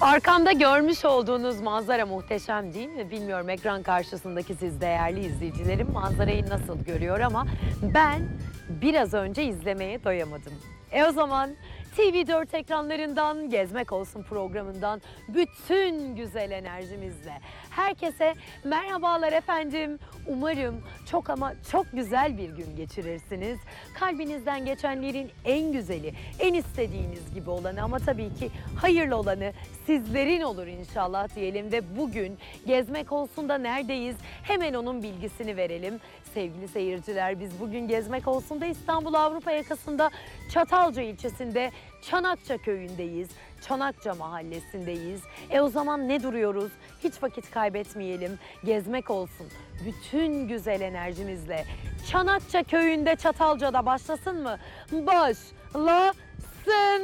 Arkamda görmüş olduğunuz manzara muhteşem değil mi? Bilmiyorum ekran karşısındaki siz değerli izleyicilerim manzarayı nasıl görüyor ama ben biraz önce izlemeye doyamadım. O zaman TV4 ekranlarından Gezmek Olsun programından bütün güzel enerjimizle herkese merhabalar efendim. Umarım çok ama çok güzel bir gün geçirirsiniz. Kalbinizden geçenlerin en güzeli, en istediğiniz gibi olanı ama tabii ki hayırlı olanı sizlerin olur inşallah diyelim ve bugün Gezmek Olsun da neredeyiz? Hemen onun bilgisini verelim. Sevgili seyirciler, biz bugün Gezmek Olsun'da İstanbul Avrupa yakasında Çatalca ilçesinde Çanakça köyündeyiz. Çanakça mahallesindeyiz. O zaman ne duruyoruz? Hiç vakit kaybetmeyelim. Gezmek Olsun bütün güzel enerjimizle Çanakça köyünde Çatalca'da başlasın mı? Başlasın.